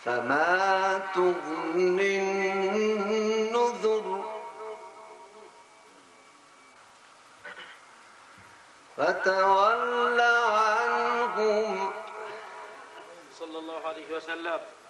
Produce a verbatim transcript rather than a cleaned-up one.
فما تغني النذر فتول عنهم صلى الله عليه وسلم